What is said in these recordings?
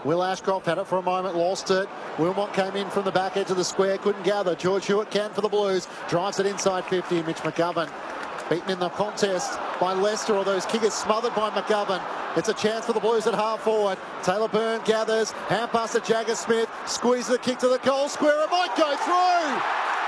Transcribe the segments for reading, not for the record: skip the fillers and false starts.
Will Ashcroft had it for a moment, lost it. Wilmot came in from the back edge of the square, couldn't gather. George Hewitt can for the Blues, drives it inside 50. Mitch McGovern beaten in the contest by Leicester, although his kick is smothered by McGovern. It's a chance for the Blues at half forward. Taylor Byrne gathers, hand pass to Jagger Smith, squeezes the kick to the goal square, it might go through!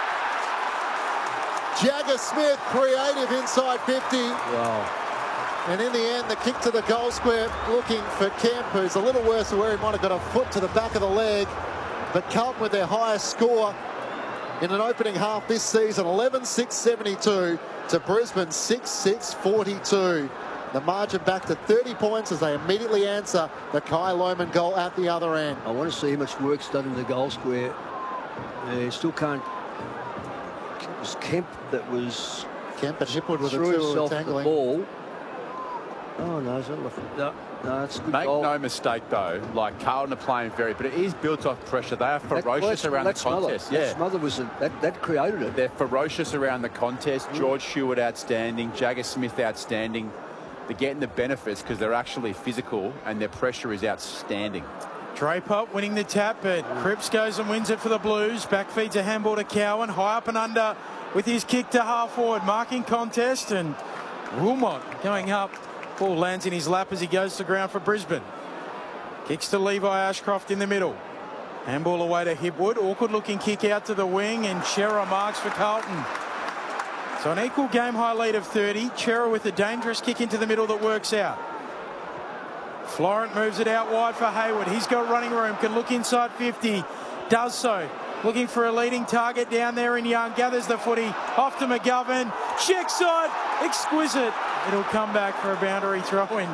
Jagger Smith, creative inside 50. Wow. And in the end, the kick to the goal square, looking for Kemp, who's a little worse where he might have got a foot to the back of the leg. But Carlton with their highest score in an opening half this season, 11-6-72 to Brisbane 6-6-42. The margin back to 30 points as they immediately answer the Kai Lohmann goal at the other end. I want to see how much work's done in the goal square. Still can't. It was Kemp that was. Kemp and Hipwood with threw the two himself entangling. the ball. Oh no, it's not. No, it's a good Make goal. no mistake though, like Carlton are playing but it is built off pressure. They are ferocious around the contest. That smother was that created it. They're ferocious around the contest. George Hewitt outstanding, Jagger Smith outstanding. They're getting the benefits because they're actually physical and their pressure is outstanding. Draper winning the tap, but Cripps goes and wins it for the Blues. Back feeds a handball to Cowan, high up and under with his kick to half forward, marking contest, and Wilmot going up. Ball lands in his lap as he goes to ground for Brisbane. Kicks to Levi Ashcroft in the middle. Handball away to Hipwood. Awkward looking kick out to the wing, and Chera marks for Carlton. So an equal game high lead of 30. Chera with a dangerous kick into the middle that works out. Florent moves it out wide for Hayward. He's got running room, can look inside 50. Does so. Looking for a leading target down there in Young. Gathers the footy off to McGovern. Check side. Exquisite. It'll come back for a boundary throw-in.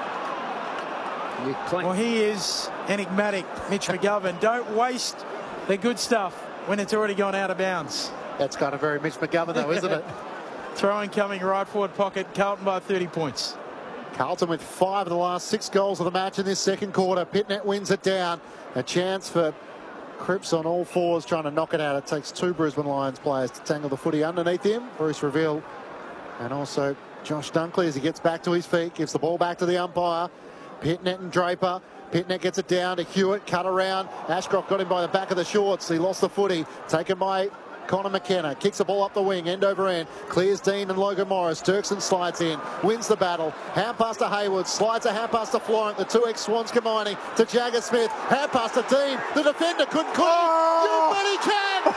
Well, he is enigmatic, Mitch McGovern. Don't waste the good stuff when it's already gone out of bounds. That's kind of very Mitch McGovern though, isn't it? Throw-in coming right forward pocket. Carlton by 30 points. Carlton with 5 of the last 6 goals of the match in this second quarter. Pitnet wins it down. A chance for Cripps on all fours trying to knock it out. It takes 2 Brisbane Lions players to tangle the footy underneath him. Bruce Reville and also Josh Dunkley as he gets back to his feet, gives the ball back to the umpire. Pitnet and Draper. Pitnet gets it down to Hewitt, cut around. Ashcroft got him by the back of the shorts. He lost the footy. Taken by Connor McKenna. Kicks the ball up the wing, end over end. Clears Dean and Logan Morris. Dirksen slides in, wins the battle. Hand pass to Hayward, slides a hand pass to Florent. The 2 ex-Swans combining to Jagger Smith. Hand pass to Dean. The defender couldn't call. You bet he can!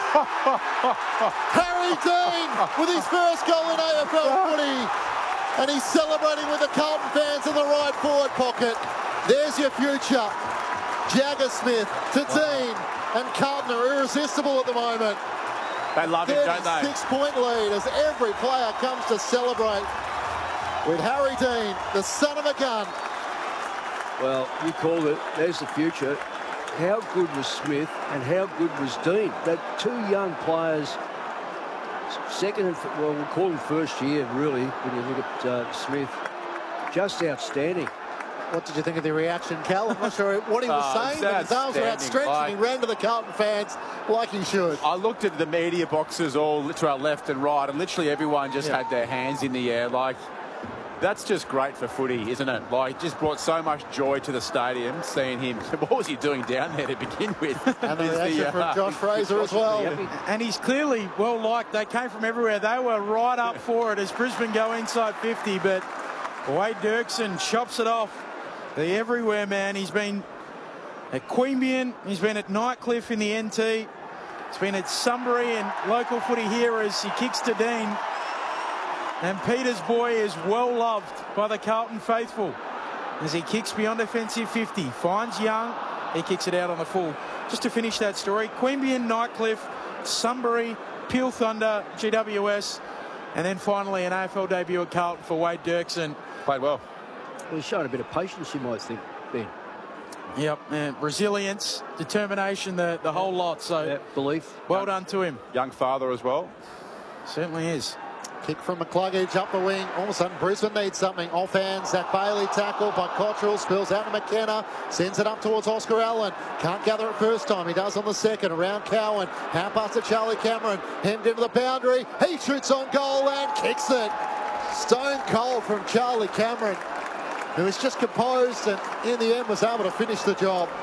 Harry Dean with his first goal in AFL footy. And he's celebrating with the Carlton fans in the right forward pocket. There's your future. Jagger Smith to Dean, and Carlton are irresistible at the moment. They love it, don't they? 6-point lead as every player comes to celebrate with Harry Dean, the son of a gun. Well, you called it. There's the future. How good was Smith and how good was Dean? They're 2 young players. Second and, well, we'll call him first year, really, when you look at Smith. Just outstanding. What did you think of the reaction, Cal? I'm not sure what he was saying, but his arms were outstretched and he ran to the Carlton fans like he should. I looked at the media boxes all to our left and right, and literally everyone just had their hands in the air. Like, that's just great for footy, isn't it? Like, just brought so much joy to the stadium, seeing him. What was he doing down there to begin with? And the reaction from Josh Fraser as well. And he's clearly well liked. They came from everywhere. They were right up for it as Brisbane go inside 50, but Wade Dirksen chops it off. The everywhere man. He's been at Queanbeyan. He's been at Nightcliff in the NT. He's been at Sunbury and local footy here as he kicks to Dean. And Peter's boy is well loved by the Carlton faithful as he kicks beyond offensive 50. Finds Young. He kicks it out on the full. Just to finish that story, Queanbeyan, Nightcliff, Sunbury, Peel Thunder, GWS, and then finally an AFL debut at Carlton for Wade Dirksen. Played well. Well, he's shown a bit of patience, you might think, Ben. Yep, and resilience, determination, the whole lot. So belief. Well done to him. Young father as well. Certainly is. Kick from McCluggage up the wing. All of a sudden, Brisbane needs something. Offhand, Zach Bailey tackled by Cottrell. Spills out to McKenna. Sends it up towards Oscar Allen. Can't gather it first time. He does on the second. Around Cowan. Hand pass to Charlie Cameron. Hemmed into the boundary. He shoots on goal and kicks it. Stone cold from Charlie Cameron, who was just composed and in the end was able to finish the job.